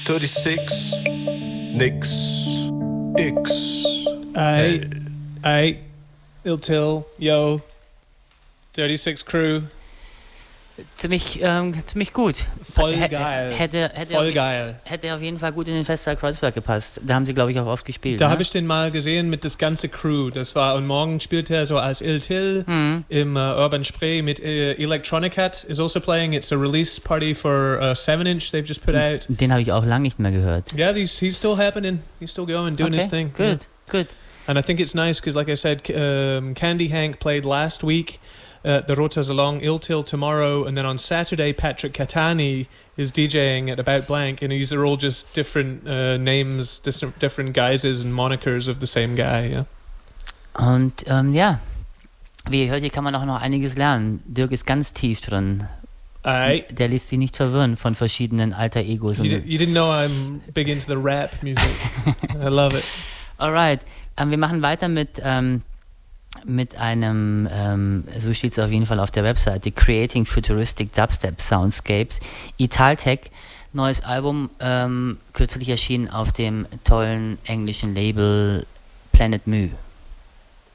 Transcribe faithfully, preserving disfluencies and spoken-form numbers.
thirty-six, nix, X. Aye, aye, Iltil, yo, thirty-six Crew. Ziemlich, ähm, ziemlich gut. Voll H- geil. Hätte, hätte, Voll auf, geil. hätte auf jeden Fall gut in den Festival Kreuzberg gepasst. Da haben sie, glaube ich, auch oft gespielt. Da ne? habe ich den mal gesehen mit das ganze Crew. Das war, und morgen spielt er so als Iltil Mhm. im uh, Urban Spree mit uh, Electronic Hat is also playing. It's a release party for a seven inch they've just put out. Den habe ich auch lange nicht mehr gehört. Yeah, he's, he's still happening. He's still going, doing okay, his thing. Good, Yeah. good. And I think it's nice because, like I said, um, Candy Hank played last week at the Rota Salon, Iltil tomorrow, and then on Saturday, Patrick Catani is DJing at About Blank, and these are all just different uh, names, different, different guises and monikers of the same guy, yeah. Und ähm, ja, wie ihr hört, hier kann man auch noch einiges lernen. Dirk ist ganz tief drin. Aye. Der lässt sich nicht verwirren von verschiedenen alter Egos. You, Und di- you didn't know I'm big into the rap music. I love it. Alright, ähm, wir machen weiter mit, ähm, mit einem, ähm, so steht es auf jeden Fall auf der Webseite, Creating Futuristic Dubstep Soundscapes. Italtech, neues Album, ähm, kürzlich erschienen auf dem tollen englischen Label Planet Mu.